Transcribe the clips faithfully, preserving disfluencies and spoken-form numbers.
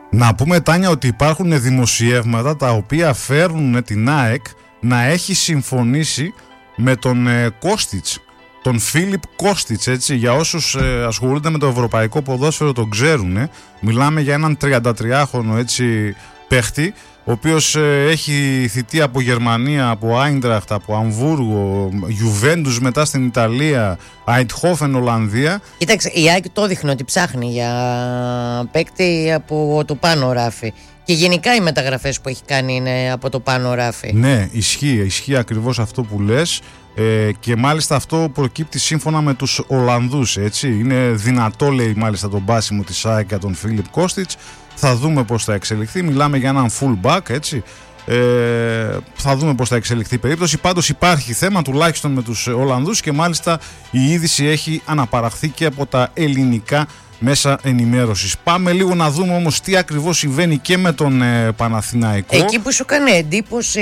Να πούμε, Τάνια, ότι υπάρχουν δημοσιεύματα τα οποία φέρνουν την ΑΕΚ να έχει συμφωνήσει με τον ε, Κώστιτς, τον Φίλιπ Κώστιτς, έτσι, για όσους ε, ασχολούνται με το ευρωπαϊκό ποδόσφαιρο τον ξέρουν. Ε. Μιλάμε για έναν τριαντατριάχρονο έτσι παίχτη, ο οποίος ε, έχει θητεία από Γερμανία, από Άιντραχτ, από Αμβούργο, Γιουβέντους, μετά στην Ιταλία, Αιτχόφεν, Ολλανδία. Κοίταξε, η ΑΕΚ το δείχνει ότι ψάχνει για παίκτη από το πάνω ράφι. Και γενικά οι μεταγραφές που έχει κάνει είναι από το πάνω ράφι. Ναι, ισχύει, ισχύει ακριβώς αυτό που λες. Ε, και μάλιστα αυτό προκύπτει σύμφωνα με τους Ολλανδούς, έτσι. Είναι δυνατό, λέει, μάλιστα, τον πάσιμο της ΑΕΚ για τον Φίλιπ Κώστιτς. Θα δούμε πώς θα εξελιχθεί. Μιλάμε για έναν full back, έτσι. Ε, θα δούμε πώς θα εξελιχθεί η περίπτωση. Πάντως υπάρχει θέμα τουλάχιστον με τους Ολλανδούς και μάλιστα η είδηση έχει αναπαραχθεί και από τα ελληνικά μέσα ενημέρωσης. Πάμε λίγο να δούμε όμως τι ακριβώς συμβαίνει και με τον ε, Παναθηναϊκό. Εκεί που σου έκανε εντύπωση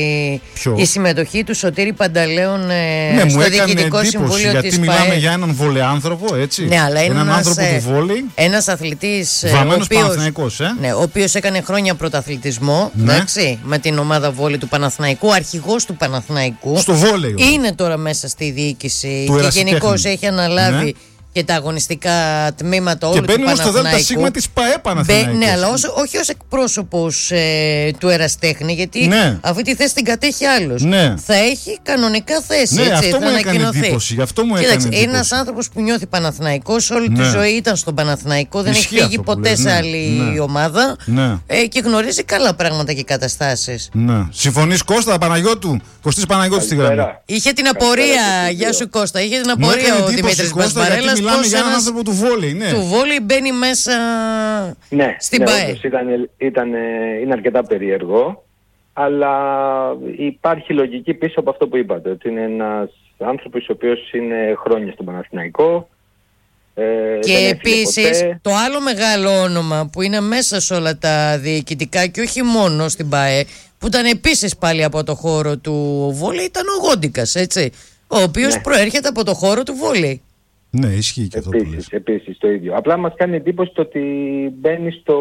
Ποιο? η συμμετοχή του Σωτήρη Πανταλέων ε, ναι, στο Διοικητικό Συμβούλιο γιατί της μιλάμε ΠΑΕ. Για έναν βολεάνθρωπο, έτσι. Ναι, αλλά έναν ένας, άνθρωπο ε, του βόλεϊ. Ένας αθλητής βαμμένος ο οποίος, Παναθηναϊκός, ε. ναι, ο οποίος έκανε χρόνια πρωταθλητισμό, ναι. εντάξει, με την ομάδα βόλεϊ του Παναθηναϊκού, αρχηγός του Παναθηναϊκού. Στο βόλεϊ. Είναι τώρα μέσα στη διοίκηση του και γενικώς έχει αναλάβει. Ναι. Και τα αγωνιστικά τμήματα όλου του Παναθηναϊκού. Και μπαίνει στο ΔΣ της ΠΑΕ Παναθηναϊκός. Ναι, αλλά ως, όχι ως εκπρόσωπος ε, του εραστέχνη, γιατί ναι. αυτή τη θέση την κατέχει άλλος. Ναι. Θα έχει κανονικά θέση. Ναι, έτσι, αυτό θα μου έκανε ανακοινωθεί. εντύπωση. Γι' αυτό μου Κοίταξε, έκανε εντύπωση. Είναι ένας άνθρωπος που νιώθει Παναθηναϊκός, όλη ναι. τη ζωή ήταν στον Παναθηναϊκό, δεν Ισχύει έχει φύγει ποτέ λες, σε ναι. άλλη ναι. ομάδα ναι. ε, και γνωρίζει καλά πράγματα και καταστάσεις. Ναι. Συμφωνείς, Κώστα Παναγιώτου? Κωστής Παναγιώτου στη γραμμή. Είχε την απορία, γεια σου Κώστα, είχε την απορία ο Δημήτρης Μπασμπαρέλας. Μιλάμε για έναν άνθρωπο του βόλεϊ, ναι. Του βόλεϊ μπαίνει μέσα ναι, στην ναι, ΠΑΕ. Ήταν, ήταν, είναι αρκετά περίεργο, αλλά υπάρχει λογική πίσω από αυτό που είπατε, ότι είναι ένας άνθρωπος ο οποίος είναι χρόνια στον Παναθηναϊκό. Ε, και επίσης το άλλο μεγάλο όνομα που είναι μέσα σε όλα τα διοικητικά και όχι μόνο στην ΠΑΕ, που ήταν επίσης πάλι από το χώρο του βόλεϊ, ήταν ο Γόντικας, έτσι, ο οποίος ναι. προέρχεται από το χώρο του βόλεϊ. Ναι, ισχύει και αυτό που λες. Επίσης το ίδιο. Απλά μας κάνει εντύπωση το ότι μπαίνει στο,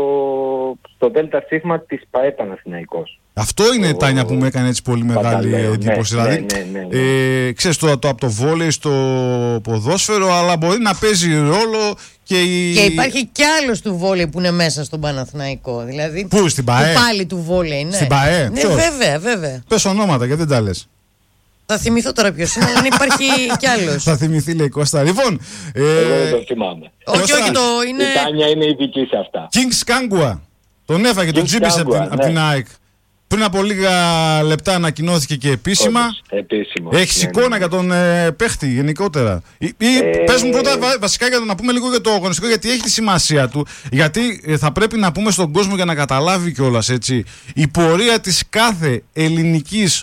στο ΔΣ της ΠΑΕ Παναθηναϊκός. Αυτό είναι, ο... Τάνια, που μου έκανε έτσι πολύ μεγάλη εντύπωση. Ναι, δηλαδή, ναι, ναι, ναι, ναι. Ε, ξέρεις, το, το, από το βόλεϊ στο ποδόσφαιρο, αλλά μπορεί να παίζει ρόλο και η... Και υπάρχει κι άλλος του βόλεϊ που είναι μέσα στον Παναθηναϊκό. Δηλαδή, πού, στην ΠΑΕ? Που πάλι του βόλεϊ, ναι. Στην ΠΑΕ, ναι, βέβαια, βέβαια. Πες ονόματα, γιατί δεν τα λες. Θα θυμηθώ τώρα ποιος είναι, αλλά υπάρχει κι άλλος. Θα θυμηθεί, λέει Κώστα. Λοιπόν. Ε... Εγώ δεν το θυμάμαι. Όχι, όχι, το είναι. Η Τάνια είναι ειδική σε αυτά. Kings Kangua. Τον έφαγε, τον τσίπησε από την, ναι. την ΑΕΚ. Πριν από λίγα λεπτά ανακοινώθηκε και επίσημα. Επίσημο. Έχει ναι, εικόνα ναι. για τον ε, παίχτη γενικότερα. Ή, ή ε... πες μου πρώτα βασικά για το να πούμε λίγο για το αγωνιστικό, γιατί έχει τη σημασία του. Γιατί ε, θα πρέπει να πούμε στον κόσμο για να καταλάβει κιόλας, έτσι, η πορεία της κάθε ελληνικής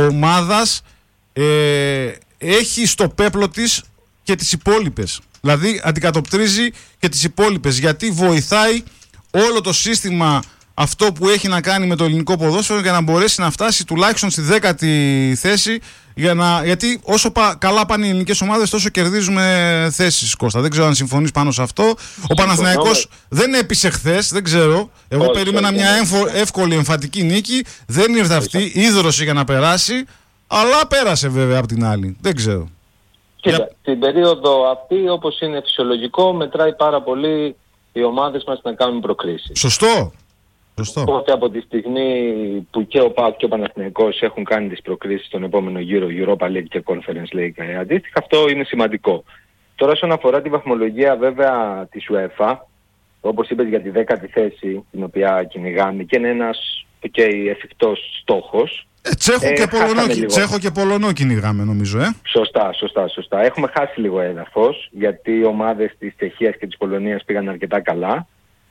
ομάδας ε, έχει στο πέπλο της και τις υπόλοιπες. Δηλαδή αντικατοπτρίζει και τις υπόλοιπες, γιατί βοηθάει όλο το σύστημα αυτό που έχει να κάνει με το ελληνικό ποδόσφαιρο για να μπορέσει να φτάσει τουλάχιστον στη δέκατη θέση, για να, γιατί όσο πα, καλά πάνε οι ελληνικές ομάδες τόσο κερδίζουμε θέσεις, Κώστα. Δεν ξέρω αν συμφωνείς πάνω σε αυτό. Ο Παναθηναϊκός δεν έπεισε χθες, δεν ξέρω. Εγώ όχι, περίμενα όχι, μια έμφο, εύκολη εμφατική νίκη. Δεν ήρθε αυτή, ίδρωσε για να περάσει, αλλά πέρασε βέβαια από την άλλη. Δεν ξέρω. Κοίτα, για... την περίοδο αυτή, όπως είναι φυσιολογικό, μετράει πάρα πολύ οι ομάδες μας να κάνουν προκρίσεις. Σωστό. Οπότε από τη στιγμή που και ο ΠΑΟΚ και ο Παναθηναϊκός έχουν κάνει τις προκρίσεις στον επόμενο γύρο, Europa League και Conference League αντίστοιχα, αυτό είναι σημαντικό. Τώρα όσον αφορά τη βαθμολογία βέβαια της UEFA, όπως είπες για τη δέκατη θέση την οποία κυνηγάμε, και είναι ένας okay, εφικτός στόχος. Ε, Τσέχο, ε, και Πολωνό, Τσέχο και Πολωνό κυνηγάμε νομίζω, ε. Σωστά, σωστά, σωστά. Έχουμε χάσει λίγο έδαφος, γιατί οι ομάδες της Τσεχίας και της Πολωνίας πήγαν αρκετά καλά.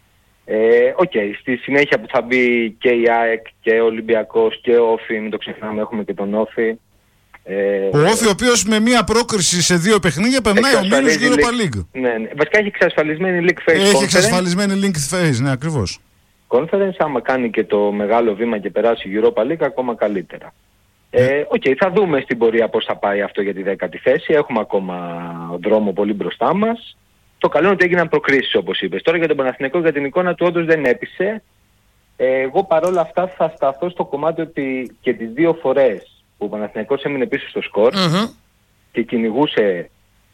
Οκ, ε, okay. Στη συνέχεια που θα μπει και η ΑΕΚ και ο Ολυμπιακός και ο Όφι, μην το ξεχνάμε, έχουμε και τον Όφι. Ε, ο Όφι ο οποίος με μία πρόκριση σε δύο παιχνίδια περνάει ο μήνος Europa League. Ναι, ναι. Βασικά έχει εξασφαλισμένη League Phase. Έχει Conference. εξασφαλισμένη League Phase, ναι, ακριβώς. Conference, άμα κάνει και το μεγάλο βήμα και περάσει η Europa League, ακόμα καλύτερα. Οκ, ε, okay, θα δούμε στην πορεία πώς θα πάει αυτό για τη δέκατη θέση. Έχουμε ακόμα δρόμο πολύ μπροστά μας. το καλό είναι ότι έγιναν προκρίσεις όπως είπες. Τώρα για τον Παναθηναϊκό, για την εικόνα του όντως δεν έπεισε. Ε, εγώ παρόλα αυτά θα σταθώ στο κομμάτι ότι και τις δύο φορές που ο Παναθηναϊκός έμεινε πίσω στο σκορ mm-hmm. και κυνηγούσε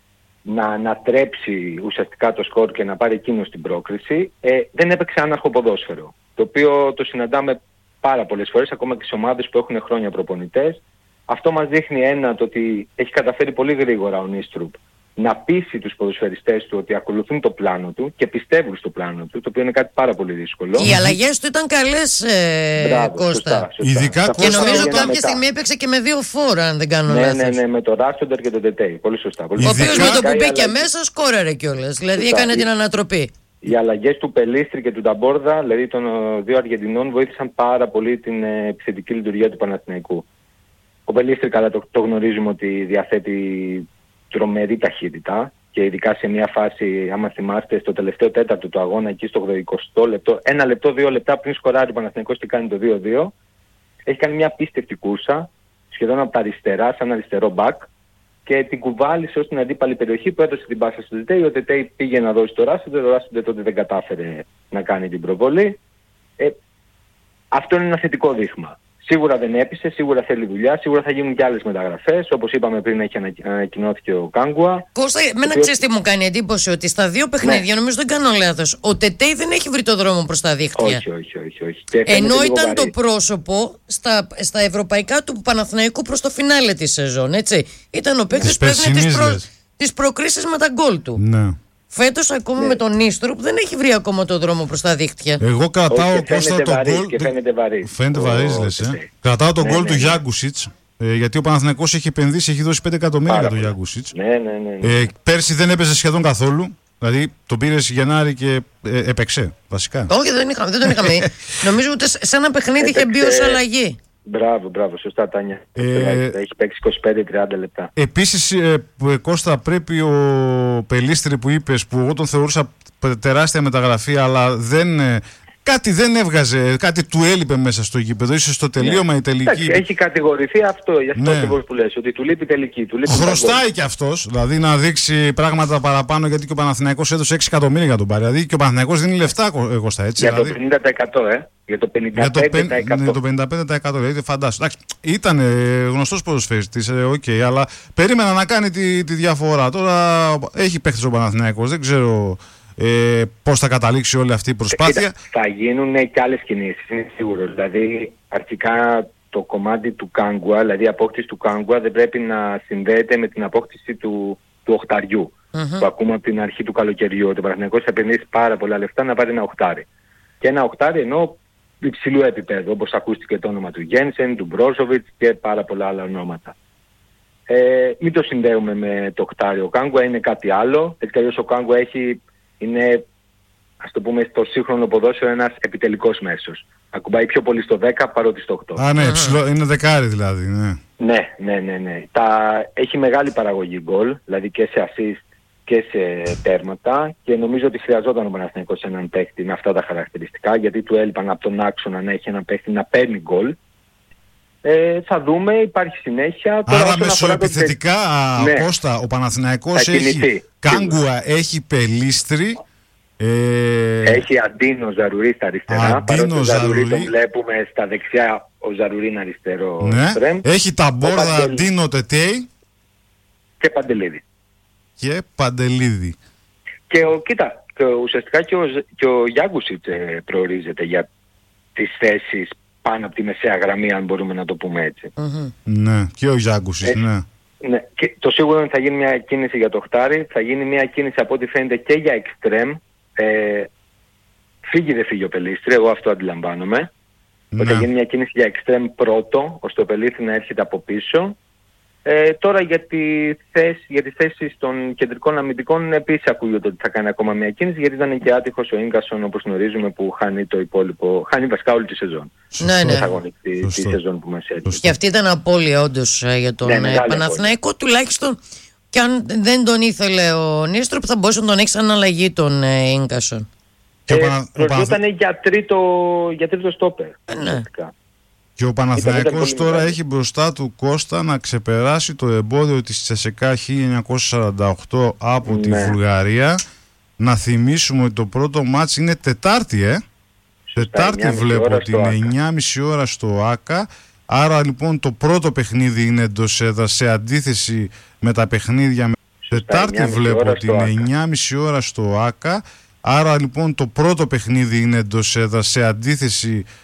να ανατρέψει ουσιαστικά το σκορ και να πάρει εκείνο την πρόκριση, ε, δεν έπαιξε άναρχο ποδόσφαιρο. Το οποίο το συναντάμε πάρα πολλές φορές, ακόμα και σε ομάδες που έχουν χρόνια προπονητές. Αυτό μας δείχνει ένα, το ότι έχει καταφέρει πολύ γρήγορα ο Νίστρουπ να πείσει τους ποδοσφαιριστές του ότι ακολουθούν το πλάνο του και πιστεύουν στο πλάνο του, το οποίο είναι κάτι πάρα πολύ δύσκολο. Οι αλλαγές του ήταν καλές, ε, Μπράβο, Κώστα. Σωστά, σωστά. Ειδικά και νομίζω ότι κάποια στιγμή έπαιξε και με δύο φόρα, αν δεν κάνω ναι, λάθος. Ναι, ναι, με το Ράστοντερ και τον Τετέι. Πολύ σωστά. Πολύ ο οποίος με το που μπήκε αλλαγές... μέσα σκόραρε κιόλας. Δηλαδή σωστά. Έκανε την ανατροπή. Οι αλλαγές του Πελίστρη και του Νταμπόρδα, δηλαδή των δύο Αργεντινών, βοήθησαν πάρα πολύ την ε, επιθετική λειτουργία του Παναθηναϊκού. Ο Πελίστρη, καλά το, το γνωρίζουμε ότι διαθέτει τρομερή ταχύτητα και ειδικά σε μια φάση, άμα θυμάστε, στο τελευταίο τέταρτο του αγώνα, εκεί στο εικοστό λεπτό, ένα λεπτό, δύο λεπτά πριν σκοράρει ο Παναθηναϊκός και κάνει το δύο δύο, έχει κάνει μια απίστευτη κούρσα, σχεδόν από τα αριστερά, σαν αριστερό μπακ, και την κουβάλισε ως την αντίπαλη περιοχή που έδωσε την πάσα στο Τετέι. Ο Τετέι πήγε να δώσει το Ράστοντερ, ο Ράστοντερ τότε δεν κατάφερε να κάνει την προβολή. Ε, αυτό είναι ένα θετικό δείγμα. Σίγουρα δεν έπεισε, σίγουρα θέλει δουλειά, σίγουρα θα γίνουν και άλλες μεταγραφές. Όπως είπαμε πριν, έχει ανακοινώθηκε ο Κάγκουα. Κώστα, εμένα οποίο... ξέρεις τι μου κάνει εντύπωση, ότι στα δύο παιχνίδια, ναι. νομίζω δεν κάνω λάθος, ο Τετέι δεν έχει βρει το δρόμο προς τα δίχτυα. Όχι, όχι, όχι. όχι. Ενώ ήταν βαρύ. Το πρόσωπο στα, στα ευρωπαϊκά του Παναθηναϊκού προς το φινάλε της σεζόν, έτσι. Ήταν ο παίκτης που έδινε τις, προ... τις προκρίσεις με τα γκολ του. Ναι. Φέτος ακόμα ναι. με τον Νίστρουπ δεν έχει βρει ακόμα το δρόμο προς τα δίχτυα. Εγώ κρατάω Κώστα το γκολ. Και φαίνεται βαρύ. Φαίνεται βαρύς, λες, ε. Κρατάω το γκολ ναι, ναι, του ναι. Γιάνκουσιτς. Ε, γιατί ο Παναθηναϊκός έχει επενδύσει, έχει δώσει πέντε εκατομμύρια για τον Γιάνκουσιτς. Ναι, ναι, ναι, ναι. Ε, πέρσι δεν έπαιζε σχεδόν καθόλου. Δηλαδή τον πήρε Γενάρη και ε, έπαιξε βασικά. Όχι, δεν, είχα, δεν τον είχαμε. Νομίζω ότι σε ένα παιχνίδι είχε μπει ως αλλαγή. Μπράβο, μπράβο, σωστά Τάνια. Ε, έχει παίξει είκοσι πέντε με τριάντα λεπτά. Επίσης, ε, Κώστα, πρέπει ο Πελίστρη που είπες, που εγώ τον θεωρούσα τεράστια μεταγραφή, αλλά δεν, ε, κάτι δεν έβγαζε, κάτι του έλειπε μέσα στο γήπεδο, ίσως στο τελείωμα ναι. η τελική. Έχει κατηγορηθεί αυτό, γι' αυτό ακριβώς ναι. που λες, ότι του λείπει τελική. Του λείπει χρωστάει κι αυτός, δηλαδή να δείξει πράγματα παραπάνω, γιατί και ο Παναθηναϊκός έδωσε έξι εκατομμύρια για τον πάρει. Δηλαδή και ο Παναθηναϊκός δίνει λεφτά, Κώστα, έτσι. Για δηλαδή. το πενήντα τοις εκατό, ε. Για το πενήντα πέντε τοις εκατό. Για το πενήντα πέντε τοις εκατό, δηλαδή φαντάσου. Ήταν ε, γνωστός ποδοσφαιριστής, ε, okay, αλλά περίμενα να κάνει τη, τη διαφορά. Τώρα έχει παίχτες ο Παναθηναϊκός, δεν ξέρω ε, πώς θα καταλήξει όλη αυτή η προσπάθεια. Κοίτα, θα γίνουν και άλλες κινήσεις, είναι σίγουρο. Δηλαδή, αρχικά το κομμάτι του Κάγκουα, δηλαδή η απόκτηση του Κάγκουα δεν πρέπει να συνδέεται με την απόκτηση του, του οχταριού. Mm-hmm. Που ακούμε από την αρχή του καλοκαιριού, ότι ο Παναθηναϊκός θα επενδύσει πάρα πολλά λεφτά να πάρει ένα οχτάρι. Και ένα οχτάρι ενώ υψηλού επίπεδου, όπως ακούστηκε το όνομα του Γένσεν, του Μπρόζοβιτς και πάρα πολλά άλλα ονόματα. Ε, μην το συνδέουμε με το οχτάρι. Ο Κάγκουα είναι κάτι άλλο. Έτσι κι αλλιώς ο Κάγκουα έχει, είναι, ας το πούμε, στο σύγχρονο ποδόσφαιρο ένας επιτελικός μέσος. Ακουμπάει πιο πολύ στο δέκα παρότι στο οκτώ. Α, ναι, ψηλό, είναι δεκάρι δηλαδή. Ναι, ναι, ναι, ναι. ναι. Τα, έχει μεγάλη παραγωγή γκολ, δηλαδή και σε assist και σε τέρματα, και νομίζω ότι χρειαζόταν ο Παναθηναϊκός έναν παίκτη με αυτά τα χαρακτηριστικά, γιατί του έλειπαν από τον άξονα να έχει έναν παίκτη να παίρνει γκολ. Ε, θα δούμε, υπάρχει συνέχεια. Άρα μεσοεπιθετικά, το... ναι. Κώστα, ο Παναθηναϊκός έχει Κάγκουα, έχει Πελίστρη, ε... έχει Αντίνο Ζαρουρί στα αριστερά. Αντίνο Ζαρουρί τον βλέπουμε στα δεξιά, ο Ζαρουρί είναι αριστερό. Ναι. Στρέμ. Έχει Ταμπόρδα, Αντίνο Τετέι και Παντελίδη. Και Παντελίδη. Και ο, κοίτα, και ουσιαστικά και ο, και ο Γιάνκουσιτς ε, προορίζεται για τις θέσεις πάνω από τη μεσαία γραμμή, αν μπορούμε να το πούμε έτσι. Mm-hmm. Ναι, και ο Γιάνκουσιτς, ναι. Ναι. Και το σίγουρο είναι ότι θα γίνει μια κίνηση για το χτάρι, θα γίνει μια κίνηση από ό,τι φαίνεται και για εξτρέμ. Ε, φύγει δεν φύγει ο Πελίστρη, εγώ αυτό αντιλαμβάνομαι. Ναι. Ότι θα γίνει μια κίνηση για εξτρέμ πρώτο, ώστε ο Πελίστρη να έρχεται από πίσω. Ε, τώρα για, τη θέση, για τις θέσεις των κεντρικών αμυντικών επίσης ακούγεται ότι θα κάνει ακόμα μια κίνηση, γιατί ήταν και άτυχος ο Ίγκασον, όπως γνωρίζουμε, που χάνει το υπόλοιπο, χάνει βασικά όλη τη σεζόν. Ναι, ναι. Τη, τη σεζόν που μας έρχεται. Και αυτή ήταν απώλεια όντως για τον ναι, Παναθηναϊκό, τουλάχιστον, και αν δεν τον ήθελε ο Νίστρουπ θα μπορούσε να τον έχει σαν αλλαγή τον Ίγκασον. Ε, Προσδόταν για τρίτο, για τρίτο στόπερ. Ε, ναι. Και ο Παναθηναϊκός τώρα μεγάλη. Έχει μπροστά του, Κώστα, να ξεπεράσει το εμπόδιο της Τσεσεκά χίλια εννιακόσια σαράντα οκτώ από ναι. τη Βουλγαρία Να θυμίσουμε ότι το πρώτο μάτς είναι Τετάρτη, ε. Τετάρτη βλέπω ότι είναι εννιά και μισή ώρα στο ΆΚΑ. Άρα λοιπόν το πρώτο παιχνίδι είναι εντός έδρας σε αντίθεση με τα παιχνίδια. Τετάρτη βλέπω ότι είναι εννιά και μισή ώρα στο ΆΚΑ. Άρα λοιπόν το πρώτο παιχνίδι είναι εντός έδρας σε αντίθεση